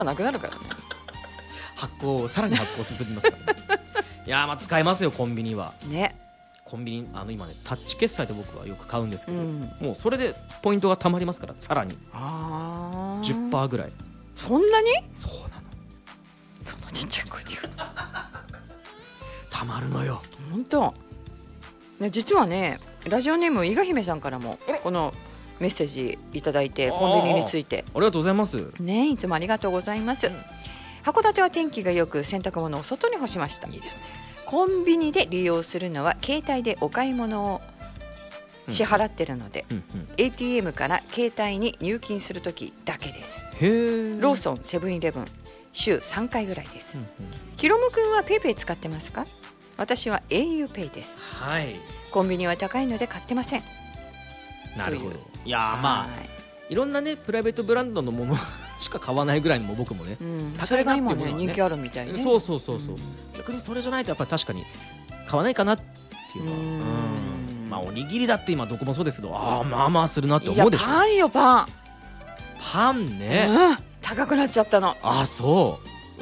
なくなるからね。 さらに発酵進みますからね。いやー、まあ使えますよコンビニはね。 コンビニ今ねタッチ決済で僕はよく買うんですけど、 うん、 もうそれでポイントがたまりますから、さらにあ 10% ぐらい。 そんなに？ そうなの。 そんなちっちゃい声で言う。 たまるのよ。 本当。ね、実はね、ラジオネーム伊賀姫さんからもこのメッセージいただいて、コンビニについてありがとうございますね、いつもありがとうございます、函館は天気がよく洗濯物を外に干しました。 いいですね。 コンビニで利用するのは携帯でお買い物を支払ってるので、ATM から携帯に入金するときだけです。 へー。 ローソン、セブンイレブン週3回ぐらいです。ひろむくんはペイペイ使ってますか？私は au ペイです。 はい。 コンビニは高いので買ってません。 なるほど。いやー、まあいろんなねプライベートブランドのものしか買わないぐらいのも僕もね、 それが今ね人気あるみたいね。 そうそうそうそう、逆にそれじゃないとやっぱり確かに買わないかなっていうのは、まあおにぎりだって今どこもそうですけど、まあまあするなって思うでしょ。 いやパンよパン。 パンね、 高くなっちゃったの。 そう。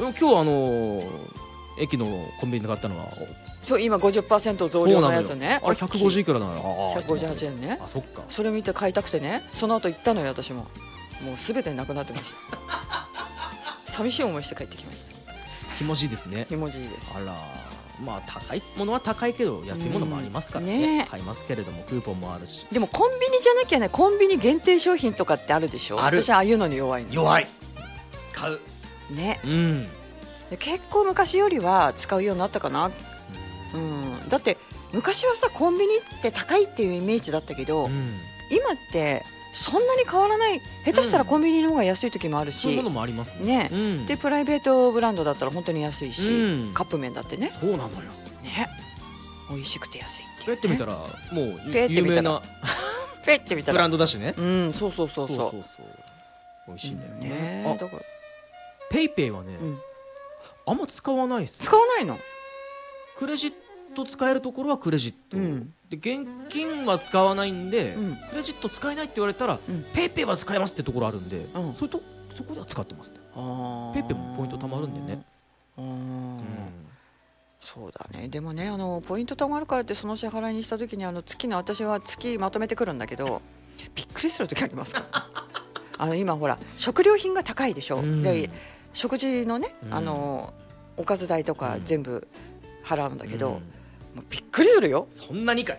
今日駅のコンビニで買ったのは、 そう今 50% 増量のやつね。 あれ150いくらなの ？158円ね。 そっか。 それ見て買いたくてね、その後行ったのよ私も。もうすべてなくなってました。寂しい思いして帰ってきました。 ひもじいですね。 ひもじいです。 あら、まあ高いものは高いけど安いものもありますからね。買いますけれどもクーポンもあるし。 でもコンビニじゃなきゃね、コンビニ限定商品とかってあるでしょ。私ああいうのに弱いの。 弱い。買う。 ね。で結構昔よりは使うようになったかな。だって昔はさコンビニって高いっていうイメージだったけど、今ってそんなに変わらない。下手したらコンビニの方が安い時もあるし、 そういうものもありますね。 でプライベートブランドだったら本当に安いし、カップ麺だってね。 そうなのよね。美味しくて安いっていう。 ペッて見たらもう有名なペッて見たらブランドだしね。 そうそうそうそう。 美味しいんだよね。 だからペイペイはね、あんま使わないです。 使わないの？ クレジット使えるところはクレジット、で現金は使わないんで、クレジット使えないって言われたら、ペイペイは使えますってところあるんで、そこでは使ってますね。ペイペイもポイント貯まるんでね。 そうだね。でもね、ポイント貯まるからってその支払いにした時に私は月まとめてくるんだけど、びっくりする時ありますから今ほら食料品が高いでしょ。で食事のね、おかず代とか全部払うんだけど、もうびっくりするよ。 そんなにかい。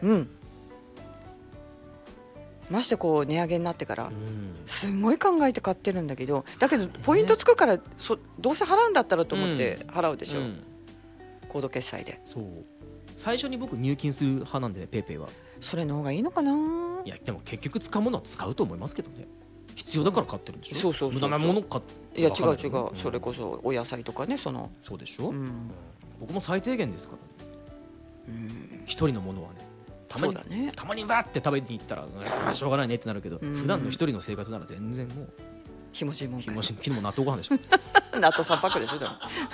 ましてこう値上げになってからすごい考えて買ってるんだけど、だけどポイントつくからどうせ払うんだったらと思って払うでしょ、コード決済で。 そう、最初に僕入金する派なんでね、ペイペイは。 それの方がいいのかな。 いやでも結局使うものは使うと思いますけどね。必要だから買ってるんでしょ。 そうそうそう、 無駄なもの買って。 いや違う違う、それこそお野菜とかね、 そうでしょ、僕も最低限ですから、一人のものはね、たまにバーって食べに行ったらしょうがないねってなるけど、普段の一人の生活なら全然もうひもじいもんかい。 昨日も納豆ご飯でしょ。 納豆3パックでしょでも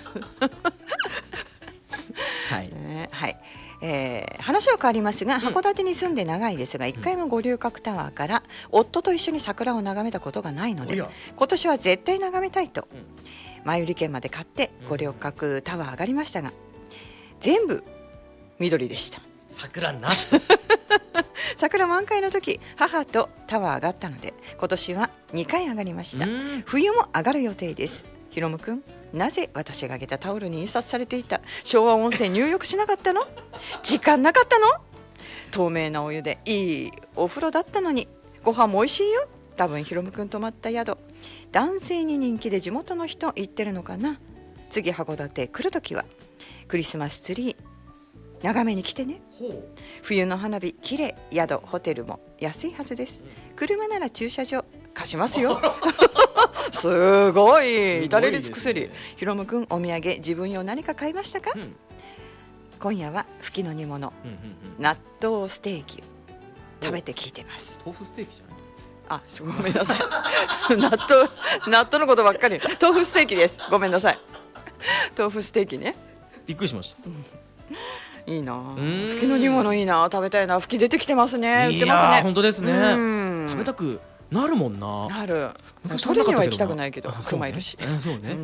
はい、 話は変わりますが、函館に住んで長いですが、一回も五稜郭タワーから夫と一緒に桜を眺めたことがないので、今年は絶対眺めたいと、前売り券まで買って五稜郭タワー上がりましたが、全部緑でした。 桜なしと桜満開の時、母とタワー上がったので今年は2回上がりました。冬も上がる予定です。ひろむくん、なぜ私があげたタオルに印刷されていた昭和温泉入浴しなかったの？時間なかったの？透明なお湯でいいお風呂だったのに。ご飯も美味しいよ。多分ひろむくん泊まった宿、男性に人気で地元の人行ってるのかな。次函館来るときはクリスマスツリー眺めに来てね。冬の花火きれい、宿ホテルも安いはずです。車なら駐車場貸しますよ。すごい至れり尽くせり。ひろむくん、お土産自分用何か買いましたか？今夜は吹きの煮物、納豆ステーキ食べて聞いてます。 豆腐ステーキじゃない？ あ、ごめんなさい。納豆のことばっかり。豆腐ステーキです。ごめんなさい。豆腐ステーキね。 びっくりしました。 いいな。吹きの煮物いいな。食べたいな。吹き出てきてますね。売ってますね。 本当ですね。食べたくなるもんな。 なる。取りには行きたくないけど、熊いるし。 そうね。